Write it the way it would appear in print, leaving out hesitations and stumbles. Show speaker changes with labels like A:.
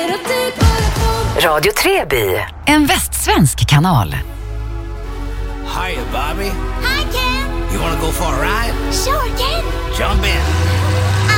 A: Radio Treby, en västsvensk kanal.
B: Hiya, Bobby.
C: Hi, Ken.
B: You want to go for a ride?
C: Sure, Ken.
B: Jump in.